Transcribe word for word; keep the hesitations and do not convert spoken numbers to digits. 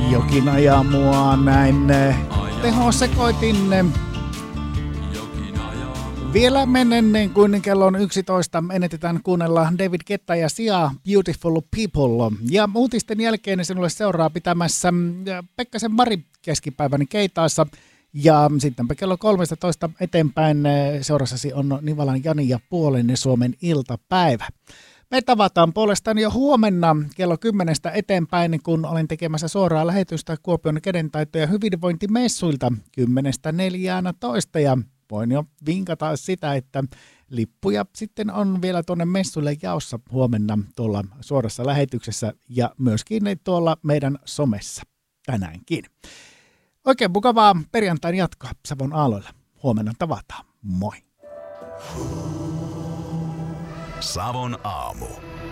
Jokin ajaa mua näin tehosekoitin. Vielä menen kuin kello on yksitoista ennätetään kuunnella David Guetta ja Sia Beautiful People. Ja uutisten jälkeen sinulle seuraa pitämässä Pekkasen Mari keskipäivän keitaassa. Ja sitten kello kolmetoista eteenpäin seurassasi on Nivalan Jani ja Puolen Suomen iltapäivä. Me tavataan puolestaan jo huomenna kello kymmenestä eteenpäin, kun olen tekemässä suoraa lähetystä Kuopion kädentaito- ja hyvinvointimessuilta kymmenestä neljääntoista. Ja voin jo vinkata sitä, että lippuja sitten on vielä tuonne messuille jaossa huomenna tuolla suorassa lähetyksessä ja myöskin tuolla meidän somessa tänäänkin. Oikein mukavaa perjantain jatkoa Savon aalloilla. Huomenna tavataan. Moi! Savon aamu.